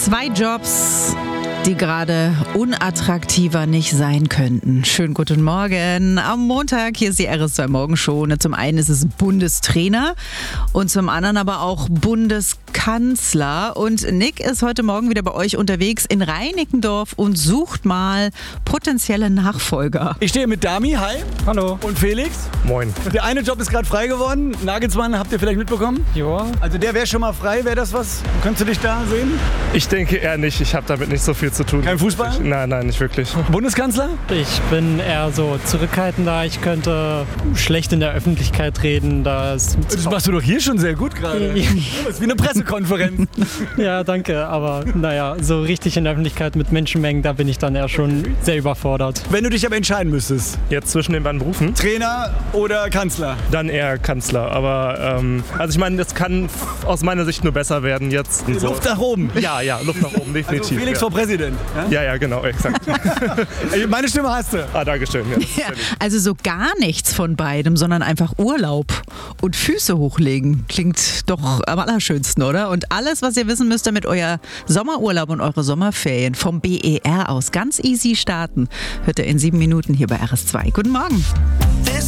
2 Jobs, die gerade unattraktiver nicht sein könnten. Schönen guten Morgen. Am Montag, hier ist die RS2 Morgenshow. Zum einen ist es Bundestrainer und zum anderen aber auch Bundeskanzler. Und Nick ist heute Morgen wieder bei euch unterwegs in Reinickendorf und sucht mal potenzielle Nachfolger. Ich stehe mit Dami, hi. Hallo. Und Felix. Moin. Der eine Job ist gerade frei geworden. Nagelsmann, habt ihr vielleicht mitbekommen? Joa. Also der wäre schon mal frei, wäre das was? Könntest du dich da sehen? Ich denke eher nicht. Ich habe damit nicht so viel zu tun. Kein Fußball? Nein, nicht wirklich. Bundeskanzler? Ich bin eher so zurückhaltender. Ich könnte schlecht in der Öffentlichkeit reden. Das machst du doch hier schon sehr gut gerade. Das ist wie eine Pressekonferenz. Ja, danke. Aber naja, so richtig in der Öffentlichkeit mit Menschenmengen, da bin ich dann eher schon sehr überfordert. Wenn du dich aber entscheiden müsstest. Jetzt zwischen den beiden Berufen? Trainer oder Kanzler? Dann eher Kanzler. Aber also ich meine, das kann aus meiner Sicht nur besser werden jetzt. Und Luft nach oben. Ja, Luft nach oben, definitiv. Also Felix vor Präsident. Ja, genau, exakt. Meine Stimme hast du. Dankeschön. Ja, also so gar nichts von beidem, sondern einfach Urlaub und Füße hochlegen. Klingt doch am allerschönsten, oder? Und alles, was ihr wissen müsst, damit euer Sommerurlaub und eure Sommerferien vom BER aus ganz easy starten, hört ihr in 7 Minuten hier bei RS2. Guten Morgen.